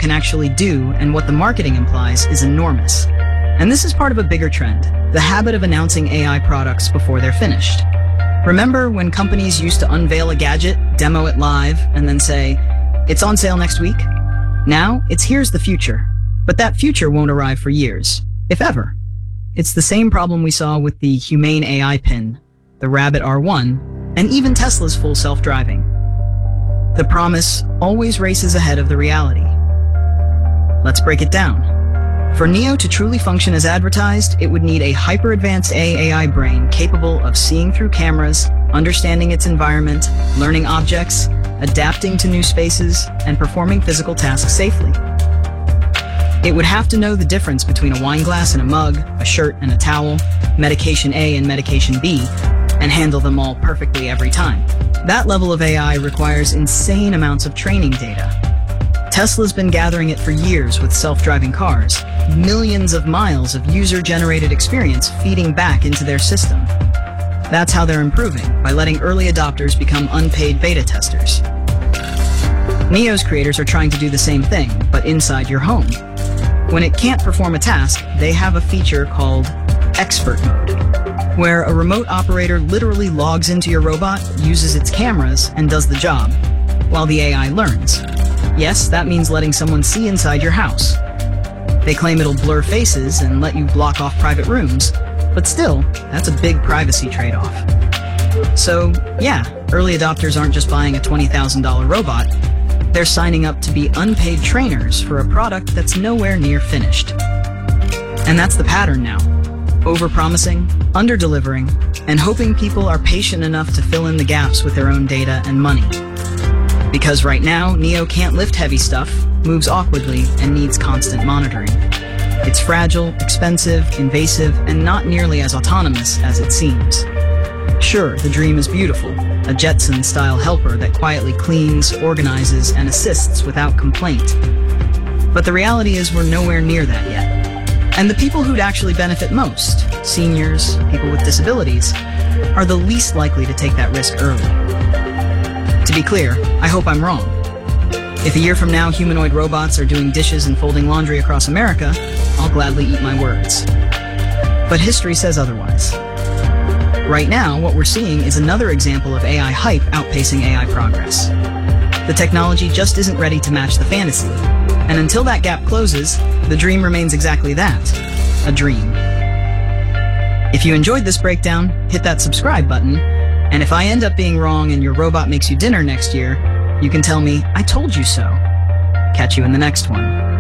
can actually do and what the marketing implies is enormous. And this is part of a bigger trend, the habit of announcing AI products before they're finished. Remember when companies used to unveil a gadget, demo it live, and then say, "It's on sale next week"? Now, it's "Here's the future." But that future won't arrive for years, if ever. It's the same problem we saw with the Humane AI pin, the Rabbit R1, and even Tesla's full self-driving. The promise always races ahead of the reality. Let's break it down. For Neo to truly function as advertised, it would need a hyper-advanced AI brain capable of seeing through cameras, understanding its environment, learning objects, adapting to new spaces, and performing physical tasks safely. It would have to know the difference between a wine glass and a mug, a shirt and a towel, medication A and medication B, and handle them all perfectly every time. That level of AI requires insane amounts of training data. Tesla's been gathering it for years with self-driving cars, millions of miles of user-generated experience feeding back into their system. That's how they're improving, by letting early adopters become unpaid beta testers. Neo's creators are trying to do the same thing, but inside your home. When it can't perform a task, they have a feature called Expert Mode, where a remote operator literally logs into your robot, uses its cameras, and does the job, while the AI learns. Yes, that means letting someone see inside your house. They claim it'll blur faces and let you block off private rooms, but still, that's a big privacy trade-off. So, yeah, early adopters aren't just buying a $20,000 robot, they're signing up to be unpaid trainers for a product that's nowhere near finished. And that's the pattern now. Over-promising, under-delivering, and hoping people are patient enough to fill in the gaps with their own data and money. Because right now, Neo can't lift heavy stuff, moves awkwardly, and needs constant monitoring. It's fragile, expensive, invasive, and not nearly as autonomous as it seems. Sure, the dream is beautiful, a Jetson-style helper that quietly cleans, organizes, and assists without complaint. But the reality is we're nowhere near that yet. And the people who'd actually benefit most, seniors, people with disabilities, are the least likely to take that risk early. To be clear, I hope I'm wrong. If a year from now humanoid robots are doing dishes and folding laundry across America, I'll gladly eat my words. But history says otherwise. Right now, what we're seeing is another example of AI hype outpacing AI progress. The technology just isn't ready to match the fantasy, and until that gap closes, the dream remains exactly that, a dream. If you enjoyed this breakdown, hit that subscribe button, and if I end up being wrong and your robot makes you dinner next year, you can tell me, "I told you so." Catch you in the next one.